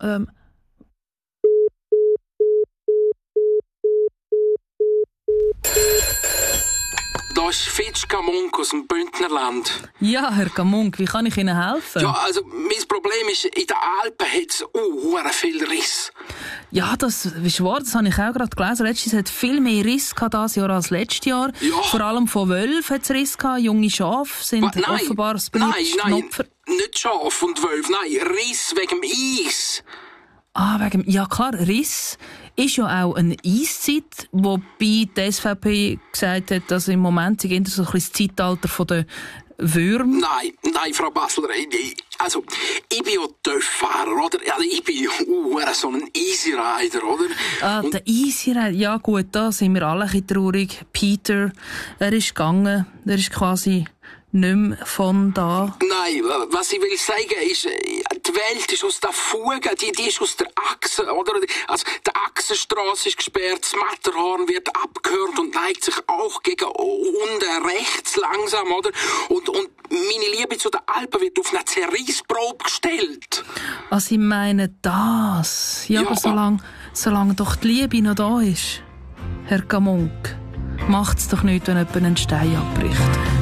Da ist Fitsch Gamunk aus dem Bündnerland. Ja, Herr Gamunk, wie kann ich Ihnen helfen? Ja, also mein Problem ist, in den Alpen hat es viel Riss. Ja, das ist wahr, das habe ich auch gerade gelesen. Letztes Jahr hat viel mehr Riss dieses Jahr als letztes Jahr. Ja. Vor allem von Wölfen hat es Riss gehabt. Junge Schafe sind offenbar das beliebteste Opfer. Nicht Schaf und Wölfe, nein, Riss wegen dem Eis. Ja klar, Riss ist ja auch eine Eiszeit, wobei die SVP gesagt hat, dass im Moment so ein bisschen das Zeitalter der Würmer. Nein, Frau Basler, ich bin ja Töfffahrer, oder? Also ich bin so ein Easy Rider, oder? Der Easy Rider, ja gut, da sind wir alle ein bisschen traurig. Peter, er ist gegangen, er ist quasi nicht mehr von da. Nein, was ich will sagen ist, die Welt ist aus der Fuge, die ist aus der Achse, oder? Also, die Achsenstrasse ist gesperrt, das Matterhorn wird abgehört und neigt sich auch gegen unten rechts langsam, oder? Und meine Liebe zu den Alpen wird auf eine Zerrissprobe gestellt. Also ich meine das. Ja, aber solange doch die Liebe noch da ist, Herr Gamunk, macht's doch nicht, wenn jemand einen Stein abbricht.